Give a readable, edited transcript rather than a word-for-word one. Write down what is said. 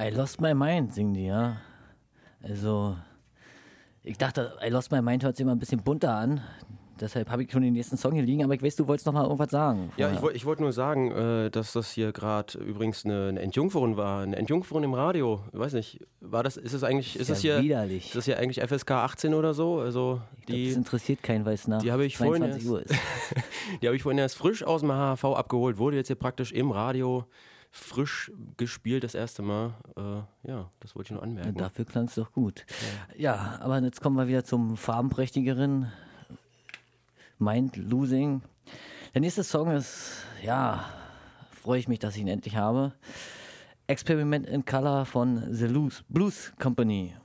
I Lost My Mind singen die, ja. Also, ich dachte, I Lost My Mind hört sich immer ein bisschen bunter an. Deshalb habe ich schon den nächsten Song hier liegen, aber ich weiß, du wolltest noch mal irgendwas sagen. Ja, ich wollte nur sagen, dass das hier gerade übrigens eine Entjungferung war. Eine Entjungferung im Radio. Ich weiß nicht, ist es widerlich. Ist das hier eigentlich FSK 18 oder so? Also Das interessiert keinen, weil es nach die habe ich 22 Uhr ist. Die habe ich vorhin erst frisch aus dem HHV abgeholt, wurde jetzt hier praktisch im Radio frisch gespielt das erste Mal. Ja, das wollte ich nur anmerken. Ja, dafür klang es doch gut. Ja, aber jetzt kommen wir wieder zum farbenprächtigeren Mind Losing. Der nächste Song ist, ja, freue ich mich, dass ich ihn endlich habe. Experiment in Color von The Blues Company.